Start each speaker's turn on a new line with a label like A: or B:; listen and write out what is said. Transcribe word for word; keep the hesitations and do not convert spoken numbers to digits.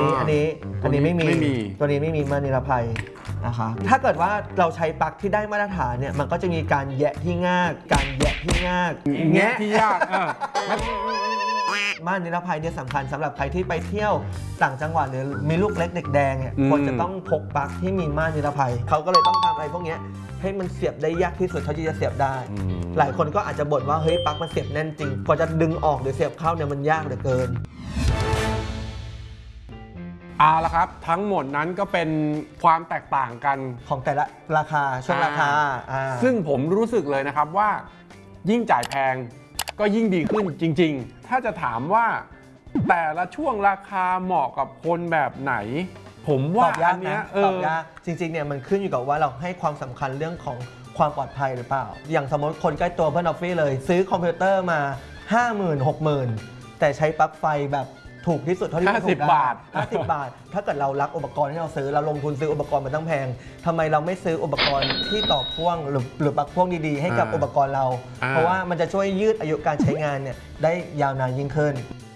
A: นี้อันนี้อันนี้ไม่มีตัวนี้ไม่มีม่านนิรภัยนะคะถ้าเกิดว่าเราใช้ปลั๊กที่ได้มาตรฐานเนี่ยมันก็จะมีการแยะที่ง่ายการแยะที่ง่าย
B: แยะที่ยาก
A: ม่านนิรภัยเนี่ยสำคัญสำหรับใครที่ไปเที่ยวต่างจังหวัดหรือมีลูกเล็กเด็กแดงเนี่ยควรจะต้องพกปลั๊กที่มีม่านนิรภัยเขาก็เลยต้องทำอะไรพวกนี้ให้มันเสียบได้ยากที่สุดเท่าที่จะเสียบได้หลายคนก็อาจจะบ่นว่าเฮ้ยปลั๊กมันเสียบแน่นจริงกว่าจะดึงออกหรือเสียบเข้าเนี่ยมันยากเหลือเกิน
B: เอาละครับทั้งหมดนั้นก็เป็นความแตกต่างกัน
A: ของแต่ละราคาช่วงราคา
B: ซึ่งผมรู้สึกเลยนะครับว่ายิ่งจ่ายแพงก็ยิ่งดีขึ้นจริงๆถ้าจะถามว่าแต่ละช่วงราคาเหมาะกับคนแบบไหนผมว่าอันนี้
A: ตอบยากจริงๆเนี่ยมันขึ้นอยู่กับว่าเราให้ความสำคัญเรื่องของความปลอดภัยหรือเปล่าอย่างสมมติคนใกล้ตัวเพื่อนออฟฟี่เลยซื้อคอมพิวเตอร์มา ห้าหมื่น หกหมื่น แต่ใช้ปลั๊กไฟแบบถูกที่สุดเท่าที่จะถูกได้
B: ห้าสิบบาท
A: ห้าสิบบาทถ้าเกิดเรารักอุปกรณ์ที่เราซื้อเราลงทุนซื้ออุปกรณ์มันตั้งแพงทำไมเราไม่ซื้ออุปกรณ์ที่ต่อพ่วงหรือหรือปลั๊กพ่วงดีๆให้กับอุปกรณ์เราเพราะว่ามันจะช่วยยืดอายุการใช้งานเนี่ยได้ยาวนานยิ่งขึ้น